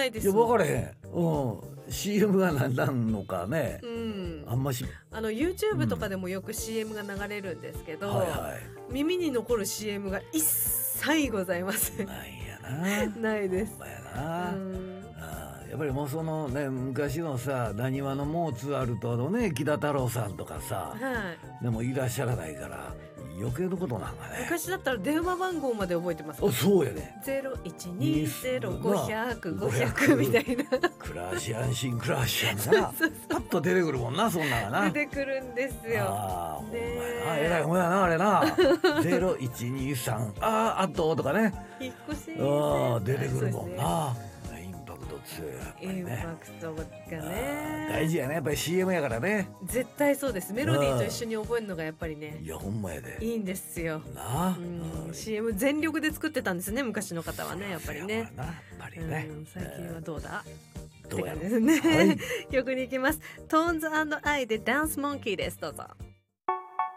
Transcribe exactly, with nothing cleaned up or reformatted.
ないです。 いや分かれへん、うん、シーエム が何なのかね、 うん、 あんましあの YouTube とかでもよく シーエム が流れるんですけど、 うん、はいはい、 耳に残る シーエム が一切ございません。 ないやなないです。 ほんまやな、 うん、 あやっぱりもうそのね昔のさなにわのモーツァルトのね木田太郎さんとかさ、 はい、 でもいらっしゃらないから余計なことなんかね。 昔だったら電話番号まで覚えてます。 あ、そうやね。 ゼロいちにゼロごひゃくごひゃくみたいな。 クラーシアンシンクラーシアンなパッと出てくるもんな、そんなのな。 出てくるんですよ。 ああ、ほんまねやな、えらいほんやなあれな。ゼロいちにさんあああととかね。 引っ越しああ出てくるもんな。インパクト強いやっぱりインね。 パクトがね大事やね、やっぱり シーエム やからね。 絶対そうです。メロディーと一緒に覚えるのがやっぱりね、 いやほんまやでいいんですよな。 うん、シーエム 全力で作ってたんですね、昔の方はね、やっぱりね。 やっぱりね、 うん、最近はどうだ、 どうやろって感じですね、 はい曲に行きます。トーンズ&アイでダンスモンキーです。どうぞ。